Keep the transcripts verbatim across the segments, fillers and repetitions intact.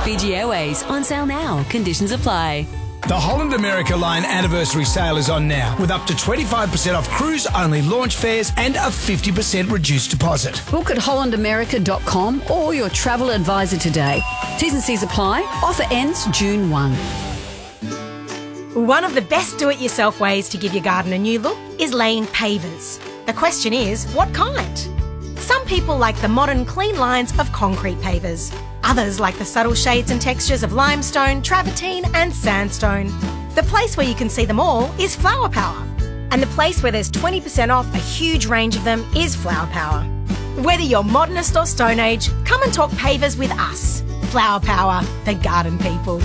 Fiji Airways, on sale now. Conditions apply. The Holland America Line anniversary sale is on now, with up to twenty-five percent off cruise-only launch fares and a fifty percent reduced deposit. Book at holland america dot com or your travel advisor today. T's and C's apply. Offer ends June first. One of the best do-it-yourself ways to give your garden a new look is laying pavers. The question is, what kind? Some people like the modern clean lines of concrete pavers. Others like the subtle shades and textures of limestone, travertine and sandstone. The place where you can see them all is Flower Power. And the place where there's twenty percent off a huge range of them is Flower Power. Whether you're modernist or Stone Age, come and talk pavers with us. Flower Power, the garden people.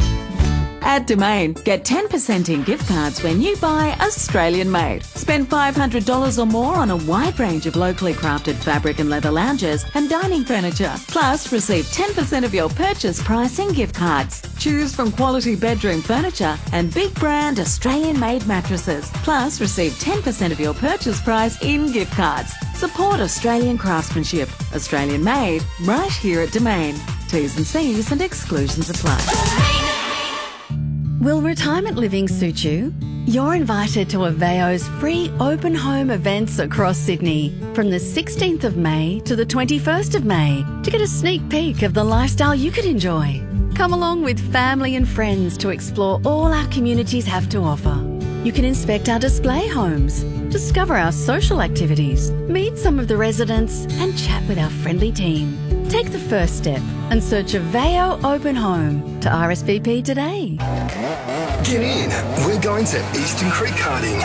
At Domain, get ten percent in gift cards when you buy Australian made. Spend five hundred dollars or more on a wide range of locally crafted fabric and leather lounges and dining furniture. Plus, receive ten percent of your purchase price in gift cards. Choose from quality bedroom furniture and big brand Australian made mattresses. Plus, receive ten percent of your purchase price in gift cards. Support Australian craftsmanship. Australian made, right here at Domain. T's and C's and exclusions apply. Will retirement living suit you? You're invited to Aveo's free open home events across Sydney from the sixteenth of May to the twenty-first of May to get a sneak peek of the lifestyle you could enjoy. Come along with family and friends to explore all our communities have to offer. You can inspect our display homes, discover our social activities, meet some of the residents and chat with our friendly team. Take the first step and search Aveo Open Home to R S V P today. Get in. We're going to Eastern Creek Karting.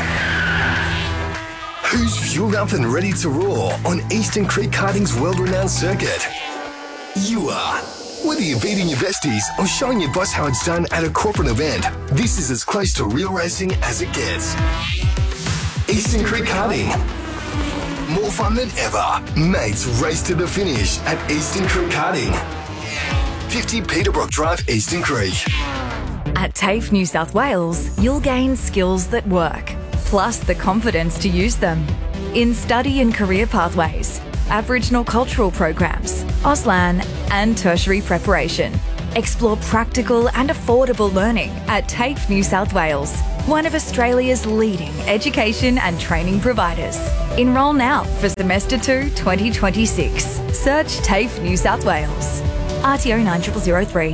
Who's fueled up and ready to roar on Eastern Creek Karting's world-renowned circuit? You are. Whether you're beating your besties or showing your boss how it's done at a corporate event, this is as close to real racing as it gets. Eastern Creek Karting. More fun than ever. Mates race to the finish at Eastern Creek Karting. fifty Peterbrook Drive, Eastern Creek. At TAFE New South Wales, you'll gain skills that work, plus the confidence to use them. In study and career pathways, Aboriginal cultural programs, Auslan and tertiary preparation. Explore practical and affordable learning at TAFE New South Wales, one of Australia's leading education and training providers. Enrol now for semester two twenty twenty-six. Search TAFE New South Wales. R T O nine zero zero zero three.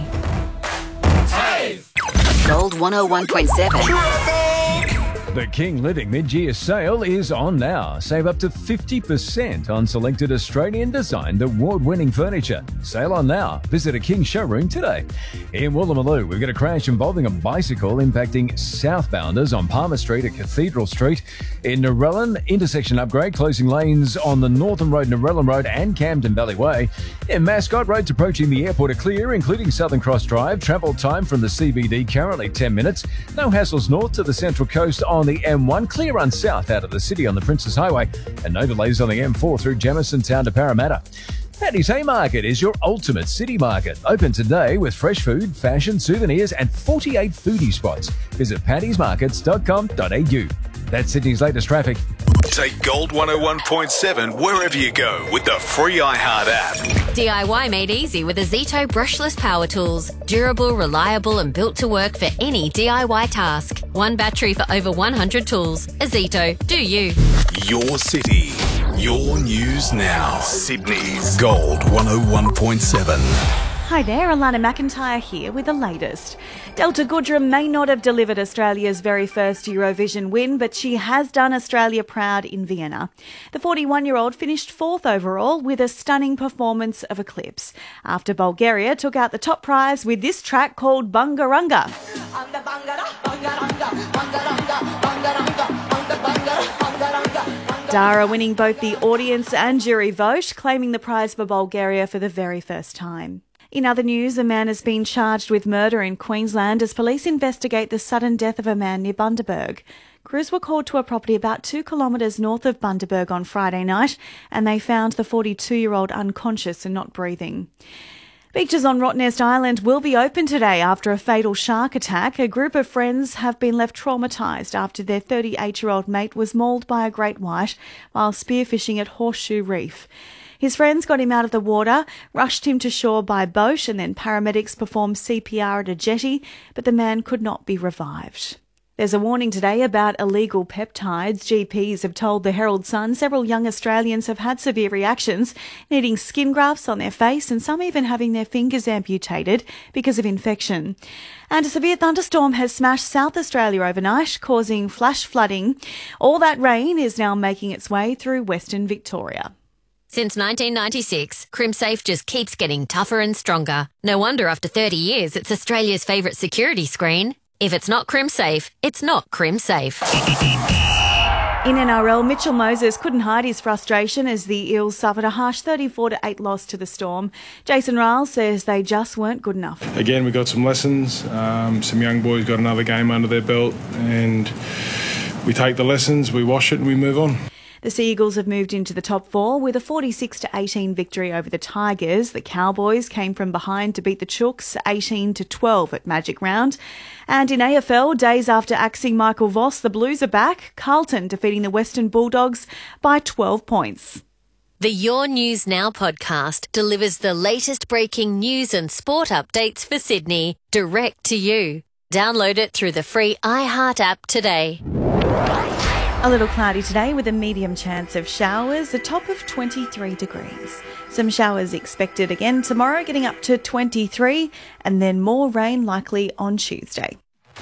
Gold one oh one point seven. The King Living mid-year sale is on now. Save up to fifty percent on selected Australian-designed award-winning furniture. Sale on now. Visit a King showroom today. In Woolloomooloo, we've got a crash involving a bicycle impacting southbounders on Palmer Street at Cathedral Street. In Narellan, intersection upgrade, closing lanes on the Northern Road, Narellan Road and Camden Valley Way. In Mascot, roads approaching the airport are clear, including Southern Cross Drive. Travel time from the C B D currently ten minutes. No hassles north to the Central Coast on the M one, clear run south out of the city on the Princes Highway, and no delays on the M four through Jamison Town to Parramatta. Paddy's Haymarket is your ultimate city market. Open today with fresh food, fashion, souvenirs and forty-eight foodie spots. Visit paddys markets dot com dot a u. That's Sydney's latest traffic. Take Gold one oh one point seven wherever you go with the free iHeart app. D I Y made easy with the Zito brushless power tools. Durable, reliable and built to work for any D I Y task. One battery for over one hundred tools. A Zito, do you. Your city, your news now. Sydney's Gold one oh one point seven. Hi there, Alana McIntyre here with the latest. Delta Goodrem may not have delivered Australia's very first Eurovision win, but she has done Australia proud in Vienna. The forty-one-year-old finished fourth overall with a stunning performance of Eclipse, after Bulgaria took out the top prize with this track called Bungarunga. Dara winning both the audience and jury vote, claiming the prize for Bulgaria for the very first time. In other news, a man has been charged with murder in Queensland as police investigate the sudden death of a man near Bundaberg. Crews were called to a property about two kilometres north of Bundaberg on Friday night, and they found the forty-two-year-old unconscious and not breathing. Beaches on Rottnest Island will be open today after a fatal shark attack. A group of friends have been left traumatised after their thirty-eight-year-old mate was mauled by a great white while spearfishing at Horseshoe Reef. His friends got him out of the water, rushed him to shore by boat, and then paramedics performed C P R at a jetty, but the man could not be revived. There's a warning today about illegal peptides. G Ps have told the Herald Sun several young Australians have had severe reactions, needing skin grafts on their face and some even having their fingers amputated because of infection. And a severe thunderstorm has smashed South Australia overnight, causing flash flooding. All that rain is now making its way through Western Victoria. Since nineteen ninety-six, CrimSafe just keeps getting tougher and stronger. No wonder after thirty years, it's Australia's favourite security screen. If it's not CrimSafe, it's not CrimSafe. In N R L, Mitchell Moses couldn't hide his frustration as the Eels suffered a harsh thirty-four to eight loss to the Storm. Jason Riles says they just weren't good enough. Again, we got some lessons. Um, some young boys got another game under their belt, and we take the lessons, we wash it, and we move on. The Sea Eagles have moved into the top four with a forty-six to eighteen victory over the Tigers. The Cowboys came from behind to beat the Chooks eighteen to twelve at Magic Round. And in A F L, days after axing Michael Voss, the Blues are back. Carlton defeating the Western Bulldogs by twelve points. The Your News Now podcast delivers the latest breaking news and sport updates for Sydney direct to you. Download it through the free iHeart app today. A little cloudy today with a medium chance of showers, a top of twenty-three degrees. Some showers expected again tomorrow, getting up to twenty-three, and then more rain likely on Tuesday.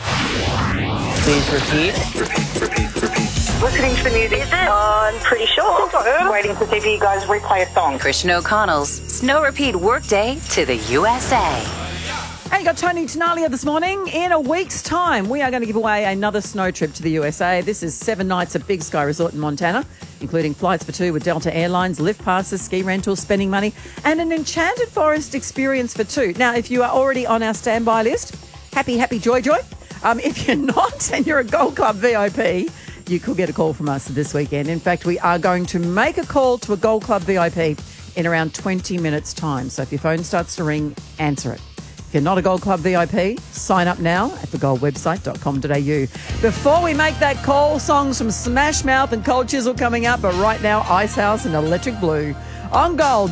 Please repeat. Repeat, repeat, repeat. Listening to the music. Is it? I'm pretty sure. I'm waiting to see if you guys replay a song. Christian O'Connell's Snow Repeat Workday to the U S A. And you got Tony Tenalia this morning. In a week's time, we are going to give away another snow trip to the U S A. This is seven nights at Big Sky Resort in Montana, including flights for two with Delta Airlines, lift passes, ski rentals, spending money, and an enchanted forest experience for two. Now, if you are already on our standby list, happy, happy, joy, joy. Um, if you're not and you're a Gold Club V I P, you could get a call from us this weekend. In fact, we are going to make a call to a Gold Club V I P in around twenty minutes' time. So if your phone starts to ring, answer it. If you're not a Gold Club V I P, sign up now at the gold website dot com dot a u. Before we make that call, songs from Smash Mouth and Cold Chisel coming up, but right now, Icehouse and Electric Blue on Gold.